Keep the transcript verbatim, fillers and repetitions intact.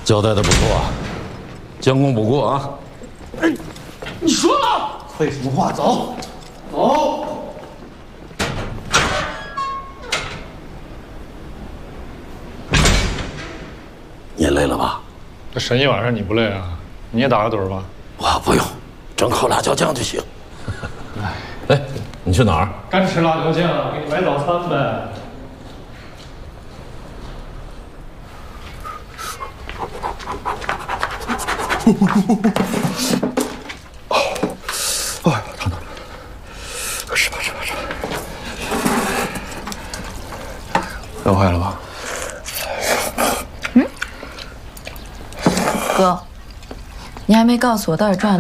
交代的不错啊，将功补过啊。 哎，你说了，废什么话？走，走。 你累了吧？ 这审一晚上你不累啊？你也打个盹吧。 我不用，整口辣椒酱就行。 哎， 哎，你去哪儿？ 干吃辣椒酱，给你买早餐呗。 哦，哎呀，疼疼！吃吧，吃吧，吃吧。饿坏了吧？ 嗯。哥，你还没告诉我到底赚了多少？